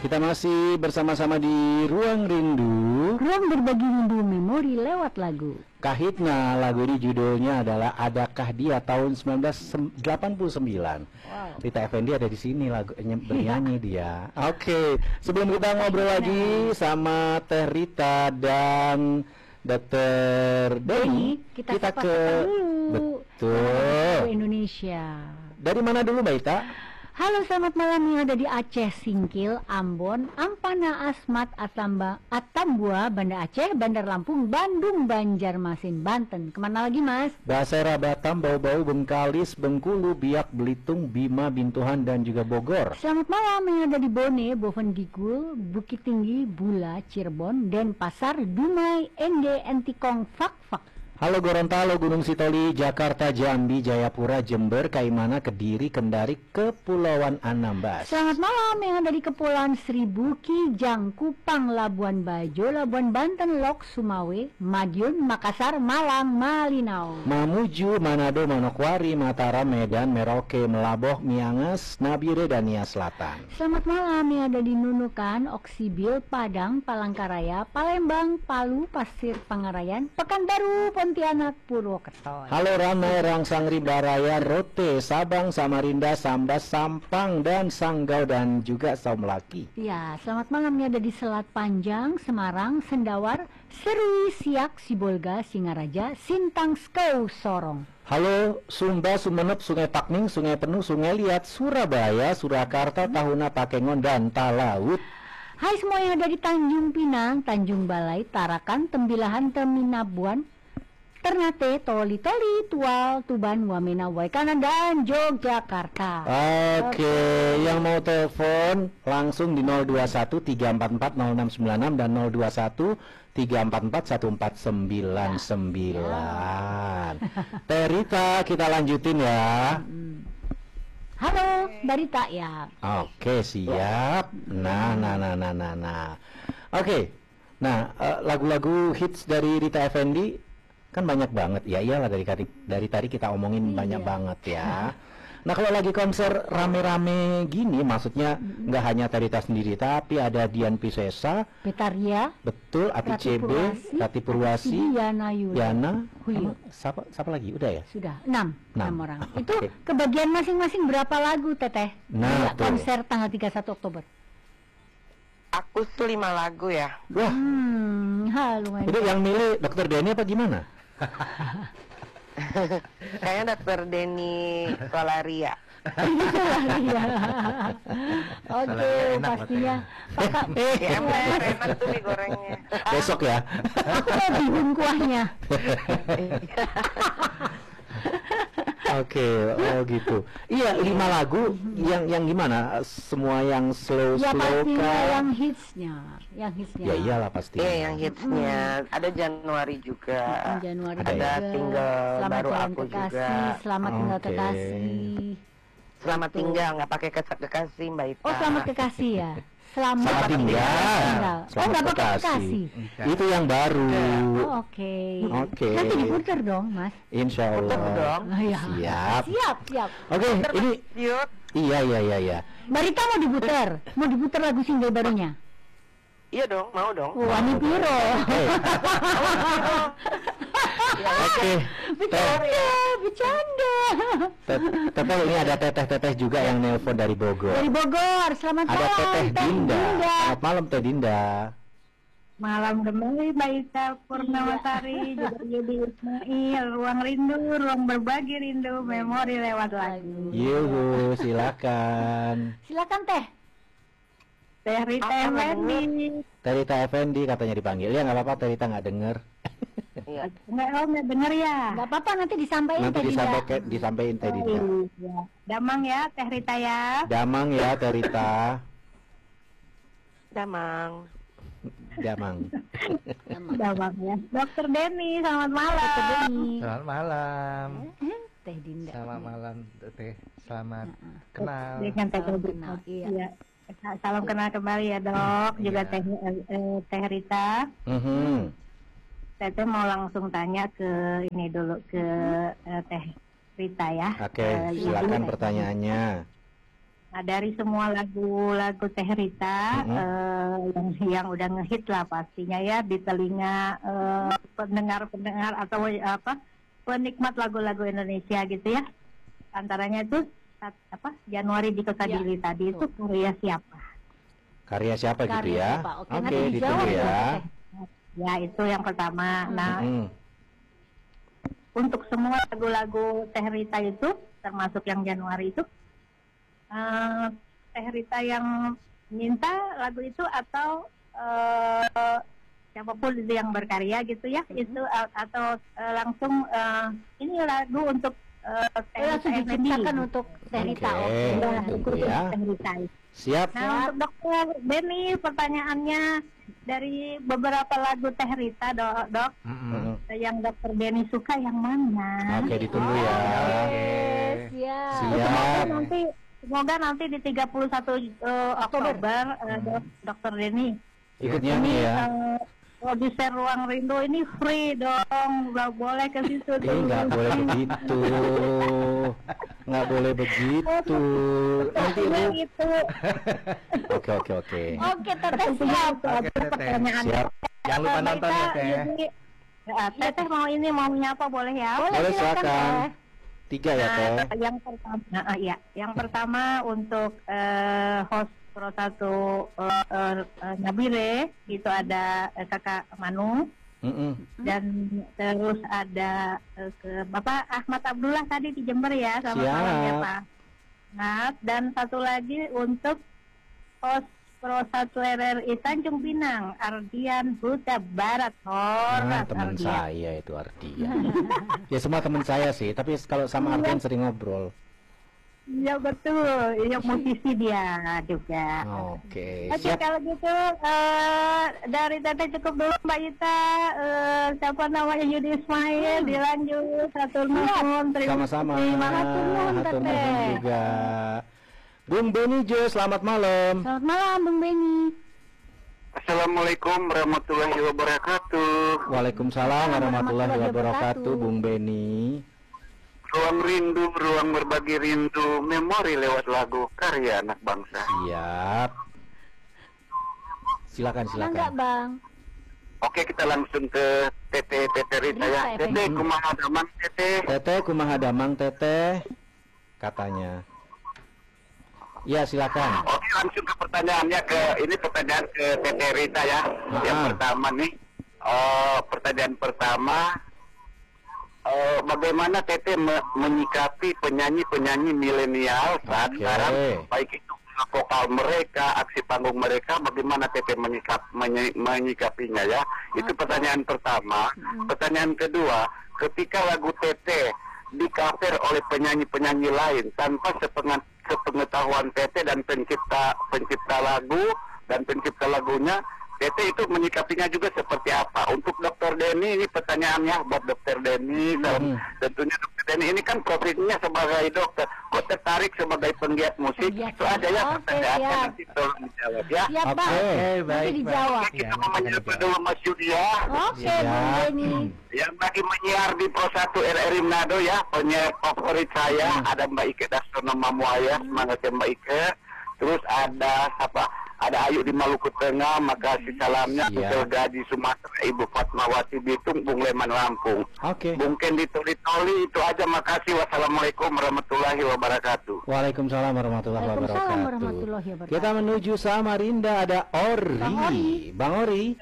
Kita masih bersama-sama di Ruang Rindu. Ruang berbagi rindu memori lewat lagu. Kahitna lagu ini judulnya adalah Adakah Dia tahun 1989. Wow. Rita Effendy ada di sini bernyanyi dia. Oke, sebelum kita ngobrol lagi sama Teh Rita dan Dr. Denny, kita ke betul Indonesia. Dari mana dulu, Mbak Ita? Halo, selamat malam yang ada di Aceh, Singkil, Ambon, Ampana, Asmat, Atambua, Banda Aceh, Bandar Lampung, Bandung, Banjarmasin, Banten. Kemana lagi, Mas? Basera, Batam, Bau-Bau, Bengkalis, Bengkulu, Biak, Belitung, Bima, Bintuhan, dan juga Bogor. Selamat malam yang ada di Bone, Bovendigul, Bukit Tinggi, Bula, Cirebon, Denpasar, Dumai, Ende, Entikong, Fak-Fak. Halo Gorontalo, Gunung Sitoli, Jakarta, Jambi, Jayapura, Jember, Kaimana, Kediri, Kendari, Kepulauan Anambas. Selamat malam yang ada di Kepulauan Seribu, Kijang, Kupang, Labuan Bajo, Labuan Banten, Lok, Sumawe, Madiun, Makassar, Malang, Malinau. Mamuju, Manado, Manokwari, Mataram, Medan, Merauke, Melaboh, Miangas, Nabire, dan Nia Selatan. Selamat malam yang ada di Nunukan, Oksibil, Padang, Palangkaraya, Palembang, Palu, Pasir Pangarayan, Pekanbaru, Pontianak, Purwokerto. Halo Ramai, Rangsangri, Baraya, Rote, Sabang, Samarinda, Sambas, Sampang, dan Sanggau, dan juga Saumlaki. Ya, selamat malam yang ada di Selat Panjang, Semarang, Sendawar, Serui, Siak, Sibolga, Singaraja, Sintang, Skau, Sorong. Halo Sumba, Sumenep, Sungai Pakning, Sungai Penuh, Sungai Liat, Surabaya, Surakarta, Tahuna, Pakengon, dan Talaut. Hai semua yang ada di Tanjung Pinang, Tanjung Balai, Tarakan, Tembilahan, Teminabuan, Ternate, Toli, Tual, Tuban, Wamena, Waikanan, dan Yogyakarta. Oke, yang mau telepon langsung di 021 344 0696 dan 021 344 1499. Teh Rita, kita lanjutin ya. Halo, Barita ya. Oke, siap. Nah. Oke. Nah, lagu-lagu hits dari Rita Effendy kan banyak banget. Ya iyalah, dari tadi kita omongin banyak banget ya. Nah, kalau lagi konser rame-rame gini, maksudnya nggak hanya Teh Rita sendiri, tapi ada Dian Piscesa, Betaria, betul, Ati CB, Rati Purwasi, Yana, siapa lagi? Udah ya? Sudah, 6 orang. Itu Okay. kebagian masing-masing berapa lagu, Teteh? Nah, tuh. Konser tanggal 31 Oktober. Aku tuh 5 lagu ya. Wah, Lumayan. itu yang milih Dokter Denny apa gimana? Kayaknya Dr. Denny Solaria. Oke, pastinya. Ya enak tuh mie gorengnya. Besok ya. Aku mau bihun kuahnya. Oke, oh gitu. Iya, 5 lagu yang gimana? Semua yang slow Ya pastinya kah? yang hitsnya. Ya iyalah pasti. Iya, yang hitsnya. Ada Januari juga. Januari Ada juga. Single Selamat baru Jalan aku Kekasih, juga. Selamat tinggal Oke. kekasih. Selamat tinggal, nggak pakai kekasih Mbak Ita. Oh, selamat kekasih ya. Selamat tinggal. Oh, nggak pakai kekasih. Itu yang baru. Oh, oke. Oke. Nanti diputer dong, Mas. Insya Puter Allah. dong. Oh, iya. Siap. Siap. Oke, ini Yuk. iya. Marita mau diputer lagu single barunya. Iya dong, mau dong. Wani Piro. Oke. Bercanda. Teteh ini ada teteh juga yang nelpon dari Bogor. Dari Bogor. Selamat Ada malam, Teteh Dinda. Selamat malam Teh Dinda. Malam kembali Mbak Ita Purnamasari, jadi Ismail, Ruang Rindu, Ruang Berbagi Rindu, Memori lewat lagu. Yuhu, silakan. Silakan Teh. Teh Rita Effendy. Teh Rita Effendy katanya dipanggil. Ya nggak apa-apa, Teh Rita nggak denger. Iya. Nggak denger ya? Nggak apa-apa, nanti disampaikan Nanti disampaikan Teh Dinda. Iya. Damang ya Teh Rita ya. Damang ya Teh Rita. Damang. Damang. Damang ya. Dokter Denny, selamat malam. Dokter Denny. Selamat malam. Teh Dinda. Selamat malam, Teh. Selamat kenal. Dengan Teh Salam Rita. kenal, iya. Iya. Salam kenal kembali ya Dok. Juga Iya. Teh Rita. Saya mau langsung tanya ke ini dulu ke Teh Rita ya. Oke, silakan pertanyaannya. Nah, dari semua lagu-lagu Teh Rita yang udah ngehit lah pastinya ya di telinga pendengar-pendengar atau penikmat lagu-lagu Indonesia gitu ya. Antaranya itu Januari di Kota Ya, Dili tadi itu karya siapa? Karya siapa gitu Karya ya? siapa? Oke, Oke, nanti ditunggu dijawab ya. ya, Ya itu yang pertama. Nah, untuk semua lagu-lagu Teh Rita itu termasuk yang Januari itu Teh Rita yang minta lagu itu atau siapapun itu yang berkarya gitu ya itu atau langsung ini lagu untuk Teh Langsung Rita Effendi. diciptakan untuk Teh Rita. Oke. Oke. Ya, Tunggu untuk ya. Teh Rita. Siap. Nah untuk Dokter Benny pertanyaannya dari beberapa lagu Teh Rita dok yang Dokter Benny suka yang mana? Oke, ditunggu ya. Oke, siap. Siap. Semoga nanti di 31 Oktober Dokter Denny Ikut nyanyi ya. produser Ruang Rindu ini free dong, nggak boleh ke situ. Nggak boleh begitu. Nggak boleh begitu. Nanti lu. Itu Oke. Oke, Teteh siap. Oke, Teteh. pertanyaan. Siap. Jangan lupa nonton ya, Teh. Teteh mau menyapa boleh ya? Boleh, silakan, silakan. Teh. 3 ya, Teh. Yang pertama, yang pertama untuk host Pro 1 Nabire itu ada Kakak Manu dan terus ada Bapak Ahmad Abdullah tadi di Jember ya, selamat Siap. malam ya Pak. Nah, dan satu lagi untuk host Pro 1 RRI Tanjung Pinang, Ardian Huta Barat. Nah, teman saya itu Ardian. Ya semua teman saya sih, tapi kalau sama Ardian sering ngobrol. Iya betul, iya musisi dia juga. Oke, Oke siap. kalau gitu dari Teteh cukup dulu Mbak Ita. Siapa namanya Yudi Ismail dilanjut. Hatur nuhun, terima Sama-sama. Terima kasih nuhun Hatur Teteh. nuhun juga. Bung Beni Jo, selamat malam. Selamat malam, Bung Beni. Assalamualaikum warahmatullahi wabarakatuh. Waalaikumsalam warahmatullahi wabarakatuh, Bung Beni. Ruang rindu, ruang berbagi rindu, memori lewat lagu karya anak bangsa. Siap. Silakan. Enggak, Bang. Oke, kita langsung ke Teteh Rita ya. Rita, Teteh, kumaha damang Teteh. Teteh kumaha damang Teteh katanya. Ya, silakan. Oke, langsung ke pertanyaannya ini pertanyaan ke Teteh Rita ya. Yang pertama nih, pertanyaan pertama, bagaimana Teteh menyikapi penyanyi-penyanyi milenial saat Oke. sekarang, baik itu vokal mereka, aksi panggung mereka, bagaimana Teteh menyikapinya ya? Itu pertanyaan pertama. Pertanyaan kedua, ketika lagu Teteh di-cover oleh penyanyi-penyanyi lain tanpa sepengetahuan Teteh dan pencipta lagu dan pencipta lagunya, Teteh itu menyikapinya juga seperti apa? Untuk Dokter Denny ini pertanyaannya buat Dokter Denny. Tentunya Dokter Denny ini kan profesinya sebagai dokter. Kok tertarik sebagai penggiat musik? Penggiat Itu aja ya musik. Oke, pertanyaannya, siap. nanti tolong dijawab ya. Siap, Oke. Bang. Nanti baik, dijawab. Oke, kita mau menyapa dulu Mas Yudi ya. Oke, Siap. Bung Beni. Yang lagi menyiar di Pro 1 RRI Manado ya, penyiar favorit saya ada Mbak Ike Dastono Mamuaya, semangat ya Mbak Ike. Terus ada ada Ayu di Maluku Tengah, makasih salamnya. Siap. Hotel Gaji Sumatera, Ibu Fatmawati Bitung, Bung Leman Lampung. Oke. Bung Ken di Toli-Toli, itu aja, makasih. Wassalamualaikum warahmatullahi wabarakatuh. Waalaikumsalam warahmatullahi Waalaikumsalam wabarakatuh. warahmatullahi wabarakatuh. Kita menuju Samarinda, ada Ori. Bang Ori.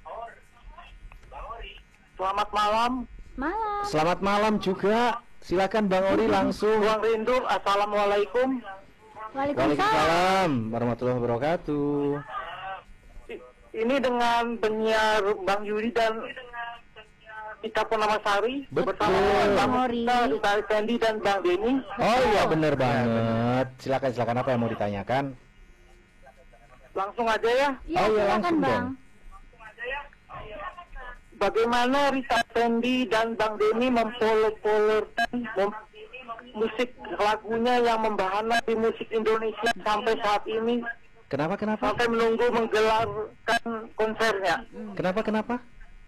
Selamat malam. Malam. Selamat malam juga. Silakan Bang Ori langsung. Ruang Rindu, assalamualaikum. Waalaikumsalam. Waalaikumsalam warahmatullahi wabarakatuh. Ini dengan penyiar Bang Yudi dan Ika Purnamasari Betul. bersama Bang Ori. Duta Effendi dan Bang Denny. Oh iya bener banget. Silakan apa yang mau ditanyakan? Langsung aja ya. Iya, Oh, iya, silakan, langsung Bang. dong. Bagaimana Rita Effendi dan Bang Denny mempopulerkan musik lagunya yang membahana di musik Indonesia sampai saat ini, Kenapa? sampai menunggu menggelarkan konsernya. Kenapa?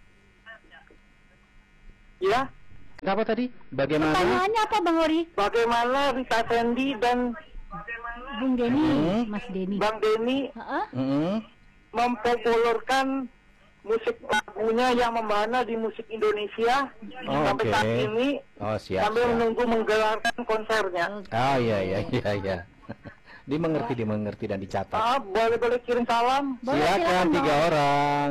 Ya, Kenapa tadi? Bagaimana? Pertanyaannya apa, Bang Ori? bagaimana Rita Effendi dan Bung Denny, Mas Denny. Bang Denny mempopulerkan musik lagunya yang membahana di musik Indonesia sampai saat ini, sambil menunggu menggelarkan konsernya. Oh iya. Dimengerti dan dicatat. Boleh kirim salam. Silakan 3 orang.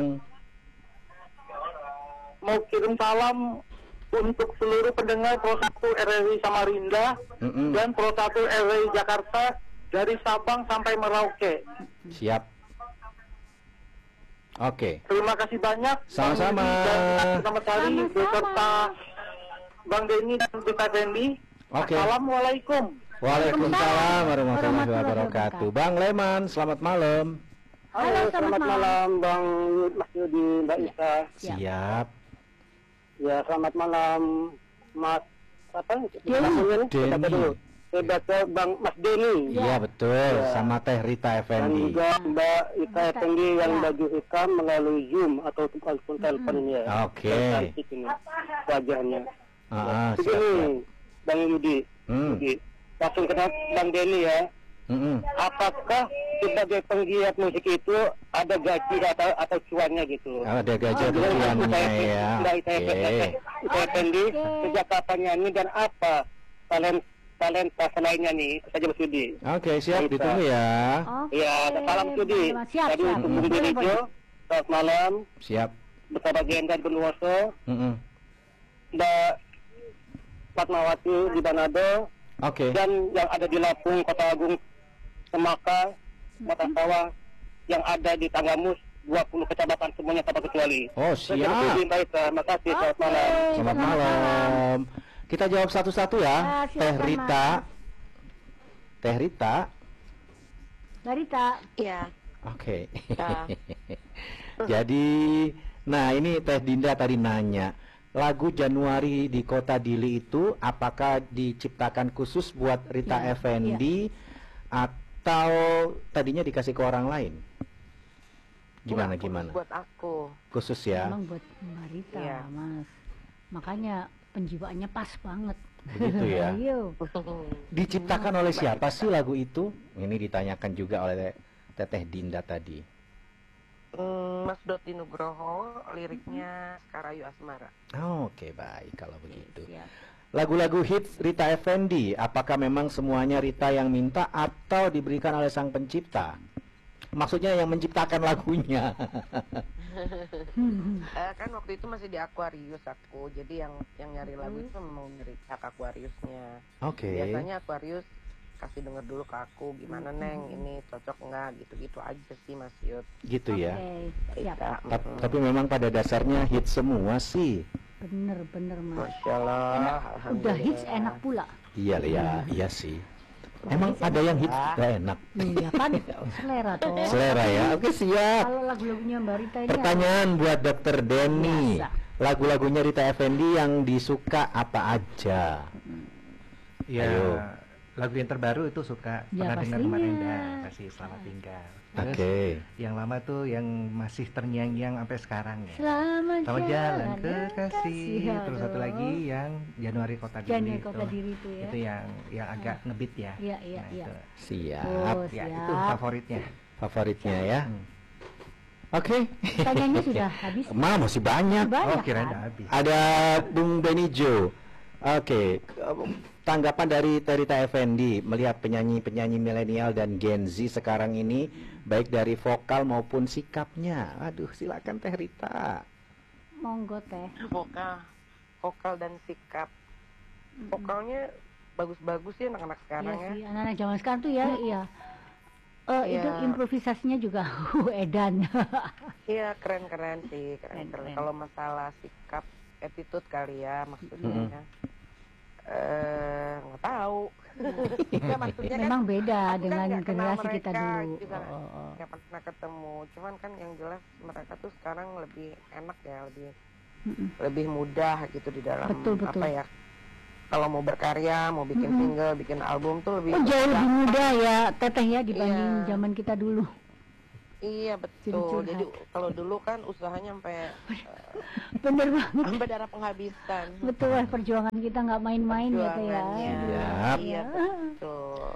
Mau kirim salam untuk seluruh pendengar Pro 1 RRI Samarinda dan Pro 1 RRI Jakarta dari Sabang sampai Merauke. Siap. Oke. Terima kasih banyak. Sama-sama. Selamat hari beserta Bang Denny dan Bita Fendi. Oke. Assalamualaikum. Waalaikumsalam warahmatullahi wabarakatuh. Bang Leman, selamat malam. Halo, selamat malam Bang Mas Yudi, Mbak Isa. Siap. Ya, selamat malam Mas Denny. Saya baca Bang Mas Denny. Iya betul, sama Teh Rita Dan Effendi. juga Mbak Ita Effendi yang baju hitam melalui Zoom atau telepon ini ya. Oke. Cantik ini wajahnya. Siap. Bang Yudi. Langsung kenal Bang Denny ya. Apakah sebagai penggiat musik itu ada gaji atau cuannya gitu? Ada gaji atau cuannya ya. Mbak Ita Effendi sejak kapan nyanyi dan apa talenta selainnya nih? Itu saja Mas Yudi. Oke, siap, ditunggu ya. Iya, salam Yudi. Tadi untuk Bung Dirijo, selamat malam. Siap. Bersama Genda Bonwoso, Mbak Fatmawati di Manado, dan yang ada di Lampung, Kota Agung, Semaka, Matasawa, yang ada di Tanggamus, 20 kecamatan semuanya tanpa kecuali. Oh, siap. Terima kasih, selamat malam. Selamat malam. Kita jawab satu-satu ya. Teh Rita. Teh Rita. Iya. Oke. Jadi, nah ini Teh Dinda tadi nanya, lagu Januari di Kota Dili itu apakah diciptakan khusus buat Rita Effendi atau tadinya dikasih ke orang lain? Gimana? Buat aku. Khusus ya. Memang buat Mbak Rita, Mas. Makanya penjiwaannya pas banget. Begitu ya. Ayo. Diciptakan oleh siapa sih lagu itu? Ini ditanyakan juga oleh Teteh Dinda tadi. Mas Doti Nugroho, liriknya Skarayu Asmara. Oke, baik kalau begitu. Lagu-lagu hits Rita Effendi, apakah memang semuanya Rita yang minta atau diberikan oleh sang pencipta? Maksudnya yang menciptakan lagunya. Kan waktu itu masih di Aquarius aku, jadi yang nyari lagu itu memang nyari hak Aquariusnya. Biasanya Aquarius kasih denger dulu ke aku, gimana Neng, ini cocok nggak, gitu-gitu aja sih Mas Yud. Gitu ya. Tapi memang pada dasarnya hits semua sih. Bener Mas. Masya Allah. Udah hits enak pula. Iya sih. Emang ada yang hits gak enak? Iya kan, selera toh. Selera ya, oke siap. Kalau lagu-lagunya Mbak Rita ini pertanyaan buat Dr. Denny. Lagu-lagunya Rita Effendi yang disuka apa aja? Ya, lagu yang terbaru itu suka, pernah dengar kemarin kasih Selamat Tinggal. Terus yang lama tuh yang masih terngiang-ngiang sampai sekarang ya. Selamat jalan kekasih. Terus satu lagi yang Januari Kota Diri itu ya. Itu yang agak ngebeat ya. Iya. Itu. Siap. Ya, itu favoritnya ya. Oke. Pertanyaannya sudah habis. Masih banyak. Oh, kirain udah habis. Ada Bung Benijo. Oke. Tanggapan dari Rita Effendi melihat penyanyi-penyanyi milenial dan Gen Z sekarang ini, baik dari vokal maupun sikapnya. Aduh, silakan Teh Rita. Monggo Teh. Vokal dan sikap. Vokalnya bagus-bagus ya anak-anak sekarang ya. Iya, anak-anak zaman sekarang tuh ya, itu improvisasinya juga edan. Iya, keren-keren sih, keren. Kalau masalah sikap, attitude kali ya maksudnya. Nggak tahu. Ya, maksudnya memang kan, lebih dengan generasi kita dulu. Nggak pernah ketemu. Cuman kan yang jelas mereka tuh sekarang lebih enak ya, lebih mudah gitu di dalam apa ya. Kalau mau berkarya, mau bikin single, bikin album tuh lebih jauh lebih mudah ya Teteh ya dibanding zaman kita dulu. Iya betul. Jadi kalau dulu kan usahanya sampai bener banget. Sampai darah penghabisan. Betul, perjuangan kita nggak main-main ya Teh ya. Iya betul.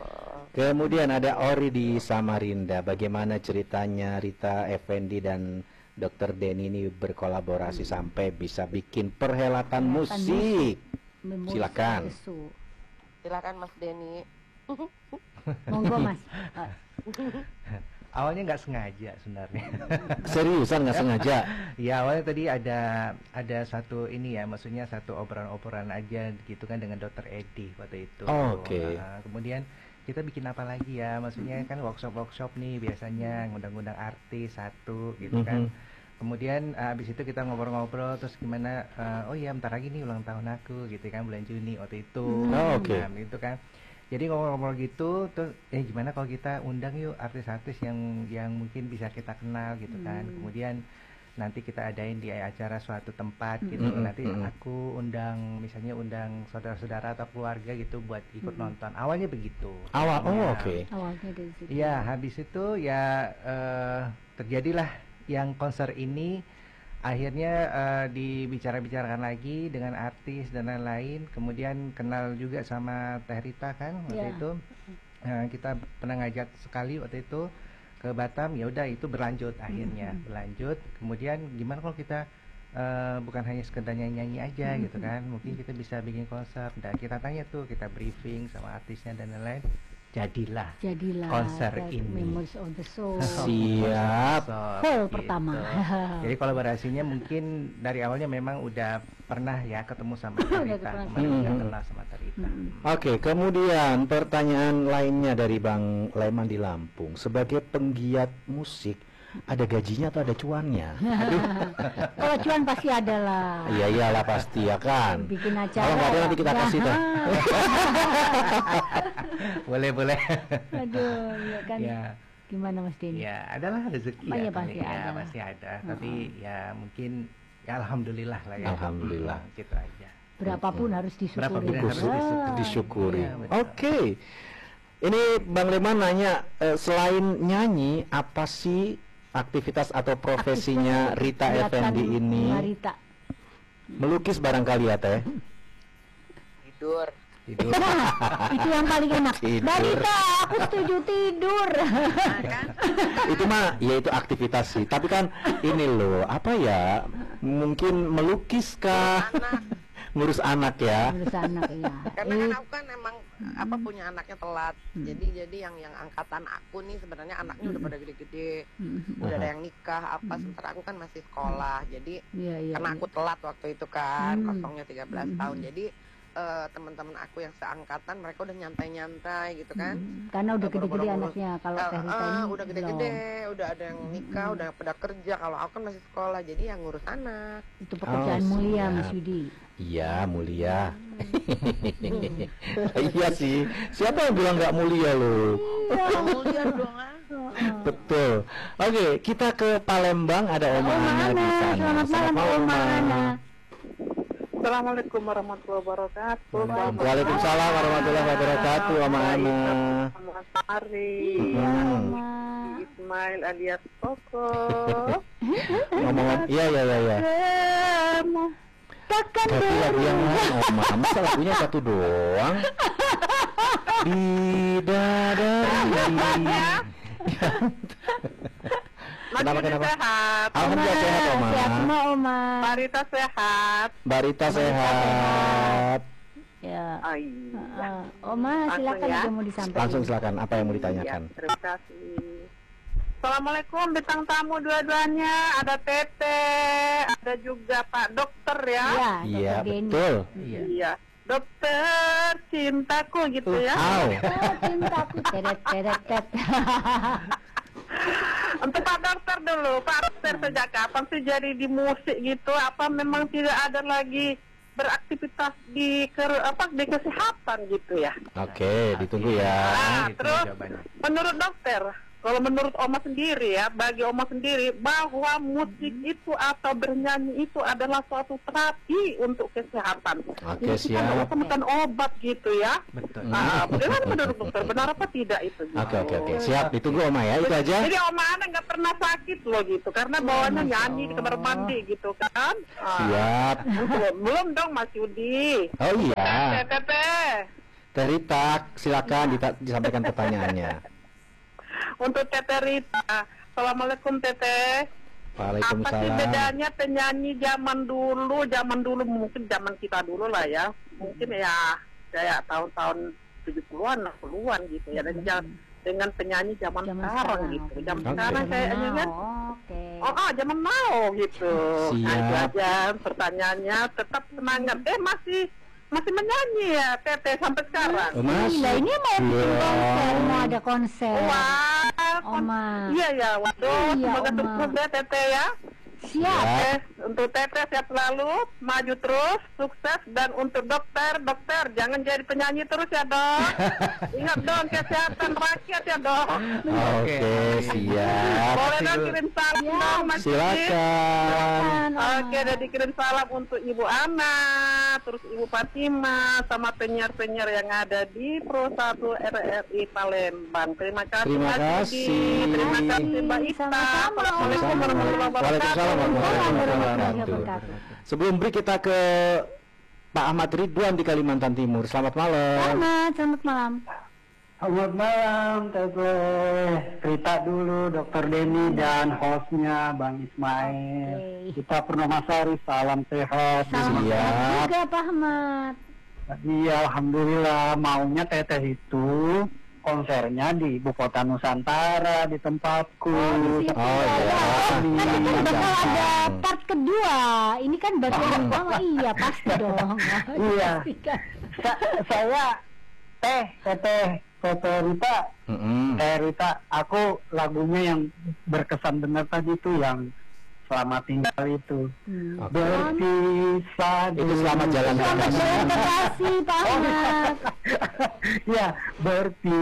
Kemudian ada Ori di Samarinda. Bagaimana ceritanya Rita Effendy dan Dr. Denny ini berkolaborasi sampai bisa bikin perhelatan musik? Silakan. Silakan Mas Denny. Monggo Mas. Awalnya nggak sengaja sebenarnya. Seriusan nggak sengaja? Ya awalnya tadi ada satu ini ya, maksudnya satu obrolan aja gitu kan dengan Dr. Edi waktu itu. Oke. Kemudian kita bikin apa lagi ya, maksudnya kan workshop nih biasanya ngundang-ngundang artis satu gitu kan. Kemudian abis itu kita ngobrol-ngobrol terus gimana, oh iya bentar lagi nih ulang tahun aku gitu kan, bulan Juni waktu itu. Oke. Nah, gitu kan. Jadi ngobrol-ngobrol gitu, terus gimana kalau kita undang yuk artis-artis yang mungkin bisa kita kenal gitu kan. Kemudian nanti kita adain di acara suatu tempat gitu. Nanti aku misalnya undang saudara-saudara atau keluarga gitu buat ikut nonton. Awalnya begitu. Oke. Awalnya dari situ. Ya, habis itu ya terjadilah yang konser ini. Akhirnya dibicara-bicarakan lagi dengan artis dan lain-lain. Kemudian kenal juga sama Teh Rita kan waktu itu. Kita pernah ngajak sekali waktu itu ke Batam. Ya udah itu berlanjut akhirnya berlanjut. Kemudian gimana kalau kita bukan hanya sekedar nyanyi aja gitu kan? Mungkin kita bisa bikin konser. Dan kita tanya tuh, kita briefing sama artisnya dan lain-lain. Jadilah konser ini. Memories of the Soul. Siap. Hall pertama. Jadi kolaborasinya mungkin dari awalnya memang udah pernah ya ketemu sama Tarita, kemarin kenal sama Tarita. Oke, kemudian pertanyaan lainnya dari Bang Leman di Lampung. Sebagai penggiat musik, ada gajinya atau ada cuannya? Aduh. Kalau cuan pasti ada lah. Iya iyalah pasti ya kan. Bikin acara. Kalau nggak ada nanti kita kasih tuh. Boleh. Aduh, ya kan. Ya. Gimana Mas Denny? Ya, adalah rezeki ya, pasti ada. Pasti ada. Tapi ya mungkin ya alhamdulillah lah ya. Alhamdulillah. Gitu aja. Berapapun harus disyukuri. Disyukuri. Ya, Oke. Ini Bang Leman nanya, selain nyanyi, apa sih aktivitas atau profesinya Rita Effendy ini? Rita. Melukis barangkali ya Teh? Tidur. Nah, itu yang paling enak. Rita, aku setuju tidur. Itu mah, ya itu aktivitas sih. Tapi kan ini loh, apa ya? Mungkin melukis kah? Ngurus anak ya. Ngurus anak ya. Karena kan aku kan emang punya anaknya telat. Jadi yang angkatan aku nih sebenarnya anaknya udah pada gede-gede. Udah ada yang nikah sementara aku kan masih sekolah. Jadi karena aku telat waktu itu kan, kosongnya 13 tahun. Jadi teman-teman aku yang seangkatan mereka udah nyantai-nyantai gitu kan. Karena udah gede-gede anaknya. Kalau udah gede-gede, udah ada yang nikah, udah pada kerja. Kalau aku kan masih sekolah, jadi yang ngurus anak. Itu pekerjaan mulia Mas Yudi. Iya mulia. Iya sih. Siapa yang bilang nggak mulia loh? Mulia dong. Betul. Oke, kita ke Palembang, ada Oma Ana di sana. Selamat malam Oma Ana. Assalamualaikum warahmatullahi wabarakatuh. Waalaikumsalam warahmatullahi wabarakatuh, Oma Ana. Mas Ari, Ismail alias Koko. Ngomong, iya. Takkan lagu yang lain, Oma. Masa lagunya satu doang? Bidadari. Kenapa? Sehat. Alhamdulillah sehat, Oma. Sehat semua, Oma. Barita sehat. Barita sehat. Ya. Iya. Oma, silakan ya. yang mau disampaikan. Langsung silakan, apa yang mau ditanyakan? Ya, terima kasih. Assalamualaikum bintang tamu dua-duanya. Ada Tete, ada juga Pak Dokter ya. Iya, betul. Iya. Dokter cintaku gitu ya. Cintaku. Teret. Untuk Pak Dokter dulu, Pak Dokter sejak kapan sih jadi di musik gitu? Apa memang tidak ada lagi beraktivitas di kesehatan gitu ya? Oke, ditunggu ya. Nah, terus menurut dokter, kalau menurut Oma sendiri ya, bagi Oma sendiri bahwa musik itu atau bernyanyi itu adalah suatu terapi untuk kesehatan. Oke, siap. Bukan obat gitu ya. Betul. Bagaimana menurut dokter? Benar apa tidak itu? Gitu? Oke. Siap, ditunggu Oma ya, itu aja. Jadi Oma Ana nggak pernah sakit loh gitu, karena bawaannya nyanyi di kamar mandi gitu kan. Siap. Belum dong Mas Yudi. Oh iya. Tete. Teh Rita, silakan disampaikan pertanyaannya. Untuk Teteh Rita, Assalamualaikum Teteh. Waalaikumsalam. Apa sih bedanya penyanyi zaman dulu mungkin zaman kita dulu lah ya, mungkin ya kayak tahun-tahun 70-an, 60-an gitu ya, dengan penyanyi zaman sekarang gitu. Zaman sekarang kayaknya kan, zaman now gitu. Nah, itu aja pertanyaannya, tetap semangat. Masih menyanyi ya Teteh sampai sekarang. Gila, ini mau bikin konser, mau ada konser. Wah, iya ya, waduh, semoga terus ya Teteh ya. Siap. Untuk Teteh sehat selalu, maju terus, sukses. Dan untuk dokter jangan jadi penyanyi terus ya dok. Ingat dong kesehatan rakyat ya dok. Oke, siap. Boleh dong kirim salam dong Mas. Silakan. Oke, udah dikirim salam untuk Ibu Ana, terus Ibu Fatima, sama penyiar-penyiar yang ada di Pro 1 RRI Palembang. Terima kasih. Terima kasih Mbak Ita. Assalamualaikum warahmatullahi wabarakatuh. Sebelum break kita ke Pak Ahmad Ridwan di Kalimantan Timur. Selamat malam. Selamat malam. Selamat malam Teteh Rita dulu, Dr. Denny dan hostnya Bang Ismail. Kita Purnomo Sari, salam sehat. Salam sehat juga Pak Ahmad. Iya, alhamdulillah. Maunya Teteh itu konsernya di Ibu Kota Nusantara, di tempatku. Nanti kan bakal ada part kedua. Ini kan baru yang pertama. Iya, pasti dong. Iya. Saya Teteh Rita, Rita, aku lagunya yang berkesan benar tadi itu yang Selamat Tinggal itu. Berpisah itu Selamat Jalan Bekasi, Pak Ahmad. Ya, berpisah